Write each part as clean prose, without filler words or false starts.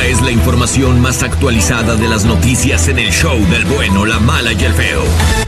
es la información más actualizada de las noticias en el show del bueno, la mala y el feo.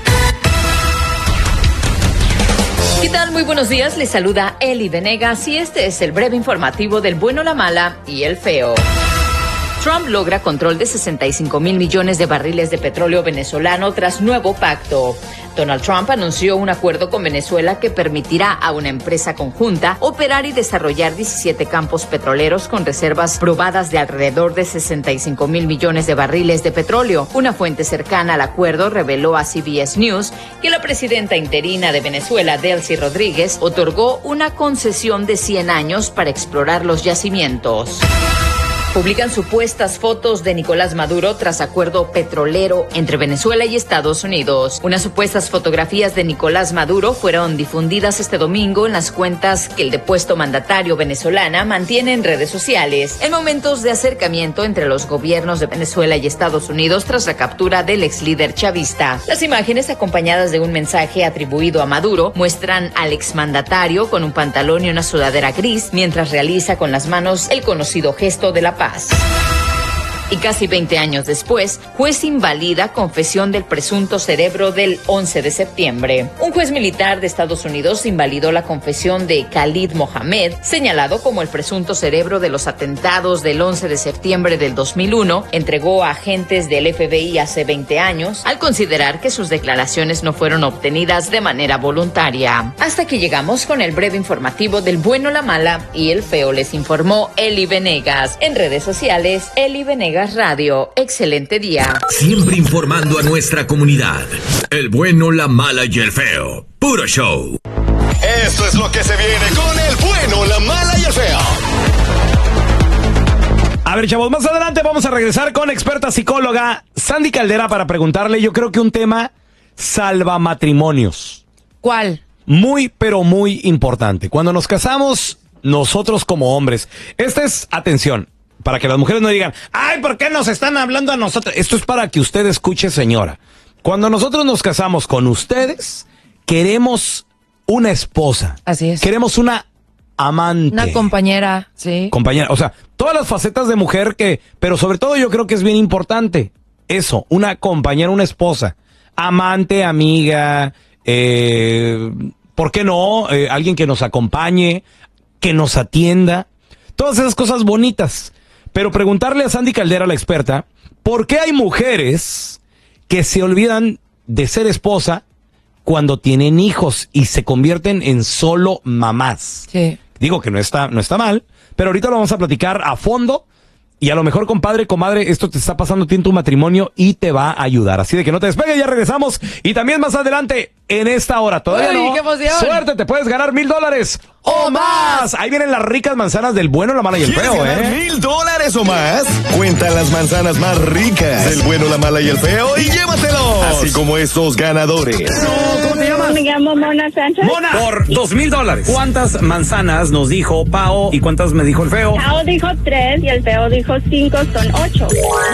¿Qué tal? Muy buenos días, les saluda Eli Venegas y este es el breve informativo del bueno, la mala y el feo. Trump logra control de 65,000 millones de barriles de petróleo venezolano tras nuevo pacto. Donald Trump anunció un acuerdo con Venezuela que permitirá a una empresa conjunta operar y desarrollar 17 campos petroleros con reservas probadas de alrededor de 65,000 millones de barriles de petróleo. Una fuente cercana al acuerdo reveló a CBS News que la presidenta interina de Venezuela, Delcy Rodríguez, otorgó una concesión de 100 años para explorar los yacimientos. Publican supuestas fotos de Nicolás Maduro tras acuerdo petrolero entre Venezuela y Estados Unidos. Unas supuestas fotografías de Nicolás Maduro fueron difundidas este domingo en las cuentas que el depuesto mandatario venezolana mantiene en redes sociales, en momentos de acercamiento entre los gobiernos de Venezuela y Estados Unidos tras la captura del ex líder chavista. Las imágenes, acompañadas de un mensaje atribuido a Maduro, muestran al exmandatario con un pantalón y una sudadera gris mientras realiza con las manos el conocido gesto de la paz. Y casi 20 años después, juez invalida confesión del presunto cerebro del 11 de septiembre. Un juez militar de Estados Unidos invalidó la confesión de Khalid Mohammed, señalado como el presunto cerebro de los atentados del 11 de septiembre del 2001, entregó a agentes del FBI hace 20 años, al considerar que sus declaraciones no fueron obtenidas de manera voluntaria. Hasta que llegamos con el breve informativo del bueno, la mala y el feo, les informó Eli Venegas. En redes sociales, Eli Venegas Radio. Excelente día. Siempre informando a nuestra comunidad. El bueno, la mala y el feo. Puro show. Esto es lo que se viene con el bueno, la mala y el feo. A ver, chavos, más adelante vamos a regresar con experta psicóloga Sandy Caldera para preguntarle, yo creo que un tema salvamatrimonios. ¿Cuál? Muy, pero muy importante. Cuando nos casamos, nosotros como hombres, atención, para que las mujeres no digan, ay, ¿por qué nos están hablando a nosotros? Esto es para que usted escuche, señora. Cuando nosotros nos casamos con ustedes, queremos una esposa. Así es. Queremos una amante. Una compañera, sí. Compañera, o sea, todas las facetas de mujer pero sobre todo yo creo que es bien importante eso, una compañera, una esposa, amante, amiga, ¿por qué no? Alguien que nos acompañe, que nos atienda, todas esas cosas bonitas. Pero preguntarle a Sandy Caldera, la experta, ¿por qué hay mujeres que se olvidan de ser esposa cuando tienen hijos y se convierten en solo mamás? Sí. Digo que no está mal, pero ahorita lo vamos a platicar a fondo y a lo mejor, compadre, comadre, esto te está pasando a ti en tu matrimonio y te va a ayudar. Así de que no te despegues, ya regresamos. Y también más adelante, en esta hora, todavía no. ¡Qué emoción! Suerte, te puedes ganar $1,000 o más. Ahí vienen las ricas manzanas del bueno, la mala y el feo, ganar $1,000 o más? Cuenta las manzanas más ricas del bueno, la mala y el feo y llévatelos. Así como estos ganadores. ¿Cómo te llamas? Me llamo Mona Sánchez. Mona, por $2,000. ¿Cuántas manzanas nos dijo Pao y cuántas me dijo el feo? Pao dijo 3 y el feo dijo 5, son 8. $2,000.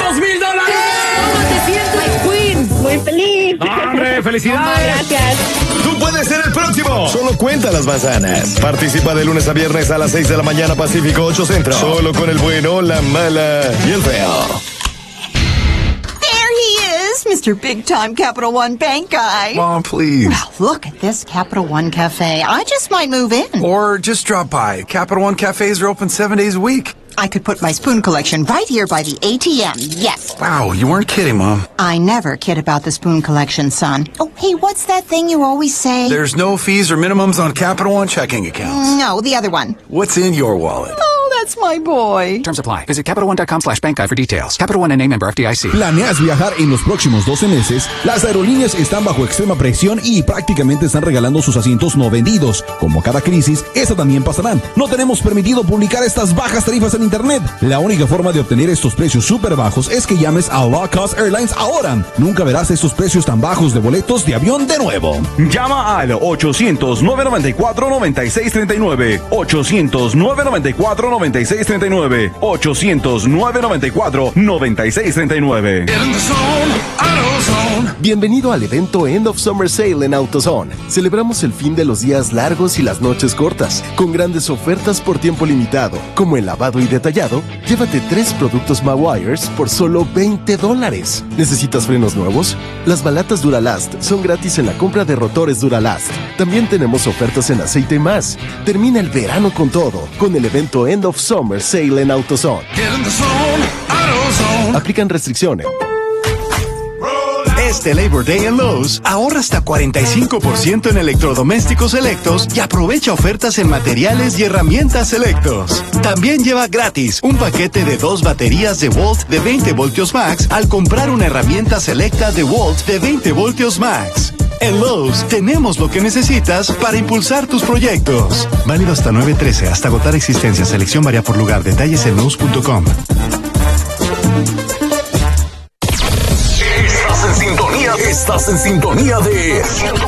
¿Cómo te sientes, Queen? Muy feliz. ¡Hombre, felicidades! Gracias. Tú puedes ser el próximo. Solo cuenta las manzanas. Participa de lunes a viernes a las 6 de la mañana Pacífico 8 Centro. Solo con el bueno, la mala y el feo. There he is, Mr. Big Time Capital One Bank guy. Mom, please. Wow, look at this Capital One Cafe. I just might move in. Or just drop by. Capital One cafes are open 7 days a week. I could put my spoon collection right here by the ATM, yes. Wow, you weren't kidding, Mom. I never kid about the spoon collection, son. Oh, hey, what's that thing you always say? There's no fees or minimums on Capital One checking accounts. No, the other one. What's in your wallet? Oh, that's my boy. Terms apply. Visit CapitalOne.com/bankguide for details. Capital One and member FDIC. ¿Planeas viajar en los próximos 12 meses? Las aerolíneas están bajo extrema presión y prácticamente están regalando sus asientos no vendidos. Como cada crisis, esa también pasará. No tenemos permitido publicar estas bajas tarifas en internet. La única forma de obtener estos precios súper bajos es que llames a Low Cost Airlines ahora. Nunca verás estos precios tan bajos de boletos de avión de nuevo. Llama al 800-994-9639. 800-994-9639. 800-994-9639. 800-994-9639. Bienvenido al evento End of Summer Sale en AutoZone. Celebramos el fin de los días largos y las noches cortas, con grandes ofertas por tiempo limitado, como el lavado y detallado. Llévate 3 productos Meguiar's por solo $20. ¿Necesitas frenos nuevos? Las balatas Duralast son gratis en la compra de rotores Duralast. También tenemos ofertas en aceite y más. Termina el verano con todo, con el evento End of Summer Sale en AutoZone. Aplican restricciones. Este Labor Day en Lowe's, ahorra hasta 45% en electrodomésticos selectos y aprovecha ofertas en materiales y herramientas selectos. También lleva gratis un paquete de 2 baterías de Volt de 20 voltios max al comprar una herramienta selecta de Volt de 20 voltios max. En Lowe's tenemos lo que necesitas para impulsar tus proyectos. Válido hasta 9/13, hasta agotar existencia. Selección varía por lugar. Detalles en Lowe's.com. Estás en sintonía de